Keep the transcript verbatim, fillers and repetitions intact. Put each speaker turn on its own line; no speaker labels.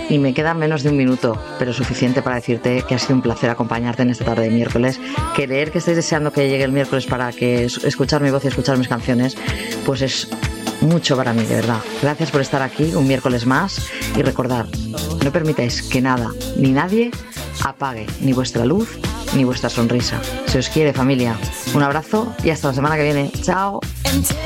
Y me queda menos de un minuto, pero suficiente para decirte que ha sido un placer acompañarte en esta tarde de miércoles. Que leer que estáis deseando que llegue el miércoles para que escuchar mi voz y escuchar mis canciones, pues es mucho para mí, de verdad. Gracias por estar aquí un miércoles más y recordad, no permitáis que nada ni nadie apague ni vuestra luz ni vuestra sonrisa. Se os quiere, familia. Un abrazo y hasta la semana que viene. Chao.